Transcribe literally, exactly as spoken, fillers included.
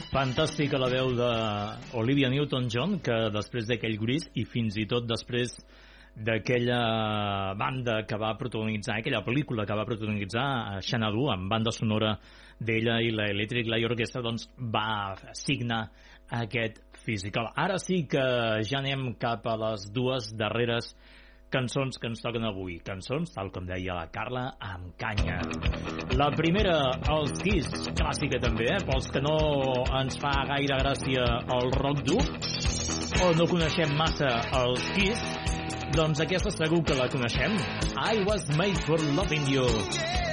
Fantàstica la veu d'Olivia Newton-John, que després d'aquell Grease i fins i tot després d'aquella banda que va protagonitzar, aquella pel·lícula que va protagonitzar Xanadu, amb banda sonora d'ella i l'Electric Light Orchestra, doncs va signar aquest physical. Ara sí que ja anem cap a les dues darreres cançons que ens toquen avui. Cançons, tal com deia la Carla, amb canya. La primera, els Kiss, clàssica també, eh? Pels que no ens fa gaire gràcia el rock dur, o no coneixem massa els Kiss, doncs aquesta segur que la coneixem. I was made for loving you.